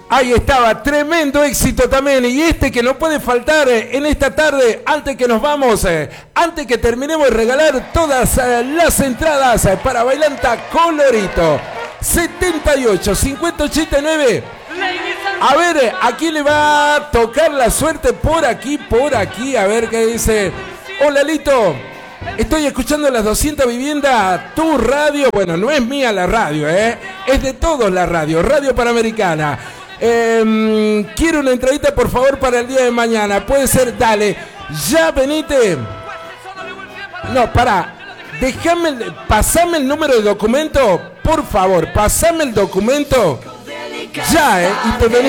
Ahí estaba, tremendo éxito también. Y este que no puede faltar en esta tarde, antes que nos vamos, antes que terminemos de regalar todas las entradas para Bailanta Colorito. 78, 50, 89. A ver, ¿a quién le va a tocar la suerte por aquí, por aquí? A ver qué dice. Hola, Lito. Estoy escuchando las 200 viviendas, tu radio. Bueno, no es mía la radio, es de todos la radio, Radio Panamericana. Quiero una entradita, por favor, para el día de mañana. Puede ser, dale. Ya venite. No, pará. Pasame el número de documento, por favor. Pasame el documento. Ya, y te venís.